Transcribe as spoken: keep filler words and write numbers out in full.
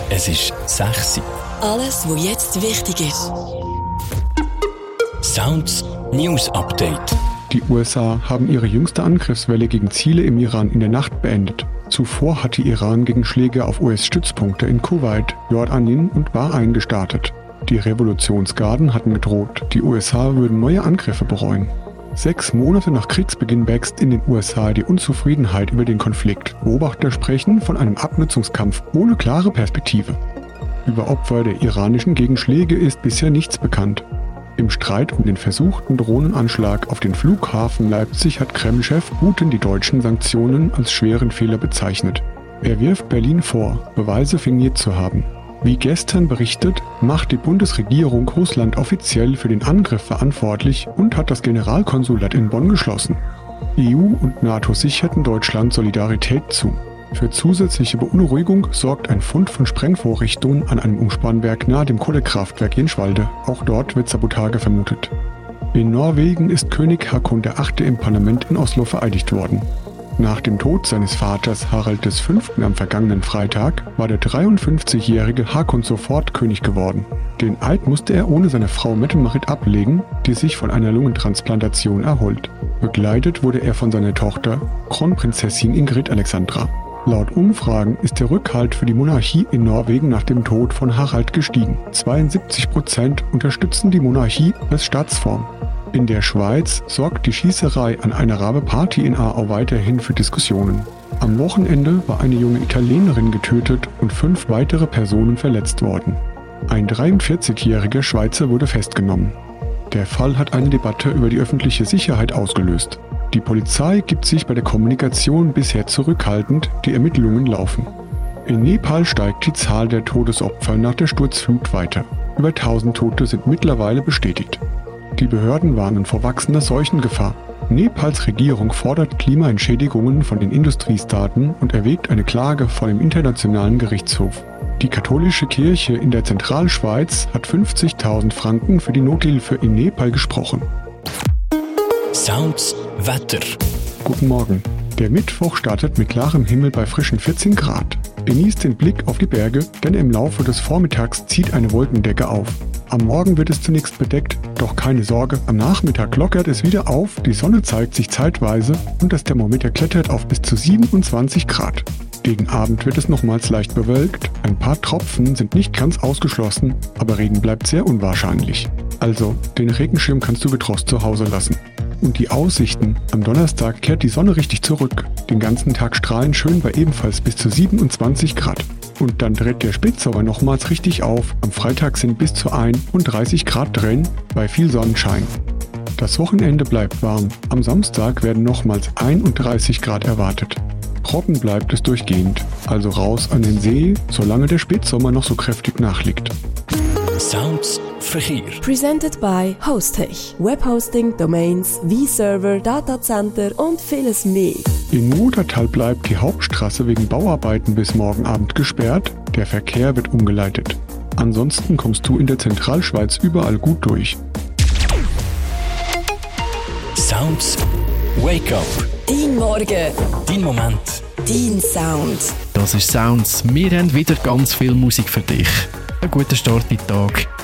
Es ist sechs Uhr. Alles, was jetzt wichtig ist. Sounds News Update. Die U S A haben ihre jüngste Angriffswelle gegen Ziele im Iran in der Nacht beendet. Zuvor hatte Iran Gegenschläge auf U S-Stützpunkte in Kuwait, Jordanien und Bahrain gestartet. Die Revolutionsgarden hatten gedroht, die U S A würden neue Angriffe bereuen. Sechs Monate nach Kriegsbeginn wächst in den U S A die Unzufriedenheit über den Konflikt. Beobachter sprechen von einem Abnutzungskampf ohne klare Perspektive. Über Opfer der iranischen Gegenschläge ist bisher nichts bekannt. Im Streit um den versuchten Drohnenanschlag auf den Flughafen Leipzig hat Kreml-Chef Putin die deutschen Sanktionen als schweren Fehler bezeichnet. Er wirft Berlin vor, Beweise fingiert zu haben. Wie gestern berichtet, macht die Bundesregierung Russland offiziell für den Angriff verantwortlich und hat das Generalkonsulat in Bonn geschlossen. E U und NATO sicherten Deutschland Solidarität zu. Für zusätzliche Beunruhigung sorgt ein Fund von Sprengvorrichtungen an einem Umspannwerk nahe dem Kohlekraftwerk Jenschwalde. Auch dort wird Sabotage vermutet. In Norwegen ist König Haakon der Achte im Parlament in Oslo vereidigt worden. Nach dem Tod seines Vaters Harald der Fünfte am vergangenen Freitag war der dreiundfünfzigjährige Haakon sofort König geworden. Den Eid musste er ohne seine Frau Mette-Marit ablegen, die sich von einer Lungentransplantation erholt. Begleitet wurde er von seiner Tochter, Kronprinzessin Ingrid Alexandra. Laut Umfragen ist der Rückhalt für die Monarchie in Norwegen nach dem Tod von Harald gestiegen. zweiundsiebzig Prozent unterstützen die Monarchie als Staatsform. In der Schweiz sorgt die Schießerei an einer Rabe-Party in Aarau weiterhin für Diskussionen. Am Wochenende war eine junge Italienerin getötet und fünf weitere Personen verletzt worden. Ein dreiundvierzigjähriger Schweizer wurde festgenommen. Der Fall hat eine Debatte über die öffentliche Sicherheit ausgelöst. Die Polizei gibt sich bei der Kommunikation bisher zurückhaltend, die Ermittlungen laufen. In Nepal steigt die Zahl der Todesopfer nach der Sturzflut weiter. Über tausend Tote sind mittlerweile bestätigt. Die Behörden warnen vor wachsender Seuchengefahr. Nepals Regierung fordert Klimaentschädigungen von den Industriestaaten und erwägt eine Klage vor dem Internationalen Gerichtshof. Die katholische Kirche in der Zentralschweiz hat fünfzigtausend Franken für die Nothilfe in Nepal gesprochen. Sounds Wetter. Guten Morgen. Der Mittwoch startet mit klarem Himmel bei frischen vierzehn Grad. Genießt den Blick auf die Berge, denn im Laufe des Vormittags zieht eine Wolkendecke auf. Am Morgen wird es zunächst bedeckt, doch keine Sorge, am Nachmittag lockert es wieder auf, die Sonne zeigt sich zeitweise und das Thermometer klettert auf bis zu siebenundzwanzig Grad. Gegen Abend wird es nochmals leicht bewölkt, ein paar Tropfen sind nicht ganz ausgeschlossen, aber Regen bleibt sehr unwahrscheinlich. Also, den Regenschirm kannst du getrost zu Hause lassen. Und die Aussichten: Am Donnerstag kehrt die Sonne richtig zurück. Den ganzen Tag strahlen schön bei ebenfalls bis zu siebenundzwanzig Grad. Und dann dreht der Spätsommer nochmals richtig auf. Am Freitag sind bis zu einunddreißig Grad drin, bei viel Sonnenschein. Das Wochenende bleibt warm. Am Samstag werden nochmals einunddreißig Grad erwartet. Trocken bleibt es durchgehend. Also raus an den See, solange der Spätsommer noch so kräftig nachliegt. Sounds Verkehr. Presented by Hostech. Webhosting, Domains, V-Server, Datacenter und vieles mehr. In Muttertal bleibt die Hauptstraße wegen Bauarbeiten bis morgen Abend gesperrt. Der Verkehr wird umgeleitet. Ansonsten kommst du in der Zentralschweiz überall gut durch. Sounds Wake Up. Dein Morgen. Dein Moment. Dein Sound. Das ist Sounds. Wir haben wieder ganz viel Musik für dich. Einen guten Start in den Tag.